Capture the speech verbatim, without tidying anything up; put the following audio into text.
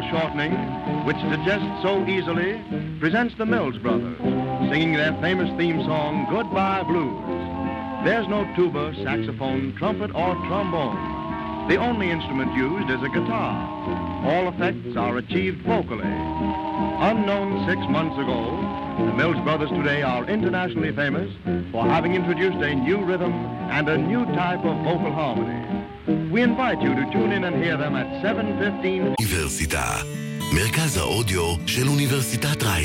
shortening, which digests so easily, presents the Mills Brothers, singing their famous theme song, Goodbye Blues. There's no tuba, saxophone, trumpet, or trombone. The only instrument used is a guitar. All effects are achieved vocally. Unknown six months ago, the Mills Brothers today are internationally famous for having introduced a new rhythm and a new type of vocal harmony. We invite you to tune in and hear them at seven fifteen. אוניברסיטה, מרכז האודיו של אוניברסיטת רייכמן.